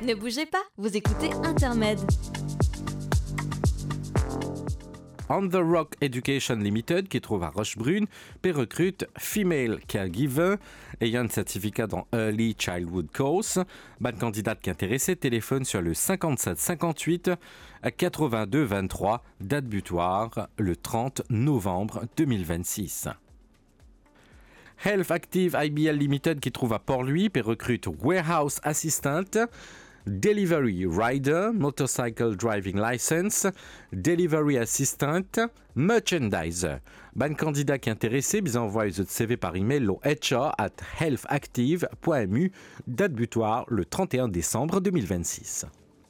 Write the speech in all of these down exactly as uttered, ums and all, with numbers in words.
Ne bougez pas, vous écoutez Intermède. On the Rock Education Limited, qui trouve à Rochebrune, puis recrute Female Caregiver, ayant un certificat dans Early Childhood Course. Bonne candidate qui est intéressée, téléphone sur le cinquante-sept cinquante-huit quatre-vingt-deux vingt-trois, date butoir le trente novembre deux mille vingt-six. Health Active I B L Limited, qui trouve à Port-Louis, puis recrute Warehouse Assistant, Delivery Rider, Motorcycle Driving License, Delivery Assistant, Merchandiser. Bonne candidat qui est intéressé, bien envoyez votre C V par email au h r at healthactive point m u, date butoir le trente et un décembre deux mille vingt-six.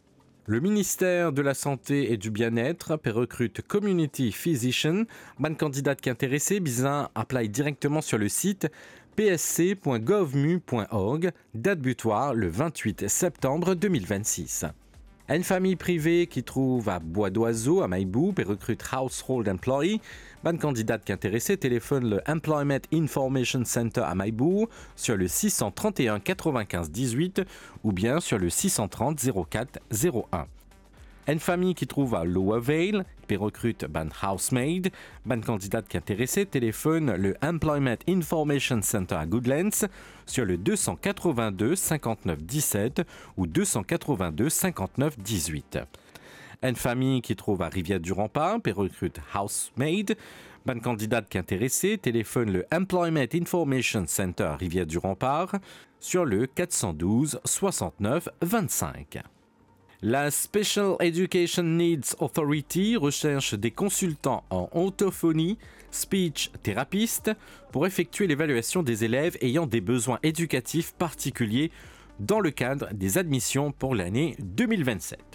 Le ministère de la Santé et du Bien-être recrute Community Physician. Bonne candidate qui est intéressée, bien apply directement sur le site p s c point gov m u point org, date butoir le vingt-huit septembre deux mille vingt-six. Une famille privée qui trouve à Bois d'Oiseau, à Maïboub, et recrute Household Employee. Bonne candidate qui est intéressée, téléphone le Employment Information Center à Maïboub sur le six cent trente et un quatre-vingt-quinze dix-huit ou bien sur le six cent trente zéro quatre zéro un. Une famille qui trouve à Lower Vale, puis recrute ban housemaid. Bonne candidate qui est intéressée, téléphone le Employment Information Center à Goodlands sur le deux cent quatre-vingt-deux cinquante-neuf dix-sept ou deux cent quatre-vingt-deux cinquante-neuf dix-huit. Une famille qui trouve à Rivière-du-Rempart, puis recrute housemaid. Bonne candidate qui est intéressée, téléphone le Employment Information Center à Rivière-du-Rempart sur le quatre cent douze soixante-neuf vingt-cinq. La Special Education Needs Authority recherche des consultants en orthophonie, speech thérapeute, pour effectuer l'évaluation des élèves ayant des besoins éducatifs particuliers dans le cadre des admissions pour l'année deux mille vingt-sept.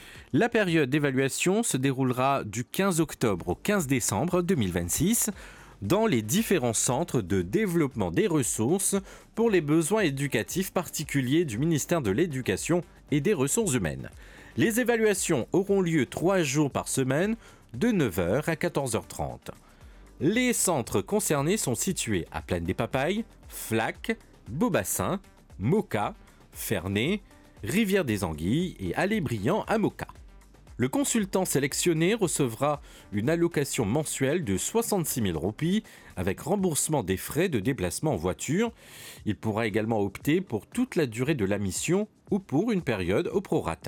La période d'évaluation se déroulera du quinze octobre au quinze décembre deux mille vingt-six dans les différents centres de développement des ressources pour les besoins éducatifs particuliers du ministère de l'Éducation et des Ressources humaines. Les évaluations auront lieu trois jours par semaine, de neuf heures à quatorze heures trente. Les centres concernés sont situés à Plaine des Papayes, Flac, Beaubassin, Moka, Ferney, Rivière des Anguilles et Allée-Briand à Moka. Le consultant sélectionné recevra une allocation mensuelle de soixante-six mille roupies avec remboursement des frais de déplacement en voiture. Il pourra également opter pour toute la durée de la mission ou pour une période au prorata.